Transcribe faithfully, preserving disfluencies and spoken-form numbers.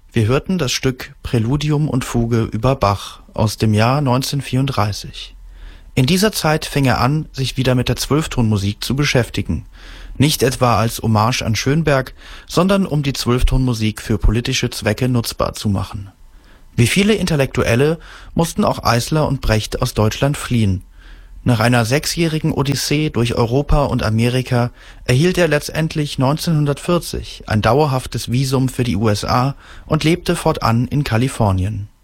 Wir hörten das Stück Präludium und Fuge über Bach aus dem Jahr neunzehnhundertvierunddreißig. In dieser Zeit fing er an, sich wieder mit der Zwölftonmusik zu beschäftigen. Nicht etwa als Hommage an Schönberg, sondern um die Zwölftonmusik für politische Zwecke nutzbar zu machen. Wie viele Intellektuelle mussten auch Eisler und Brecht aus Deutschland fliehen. Nach einer sechsjährigen Odyssee durch Europa und Amerika erhielt er letztendlich neunzehnhundertvierzig ein dauerhaftes Visum für die U S A und lebte fortan in Kalifornien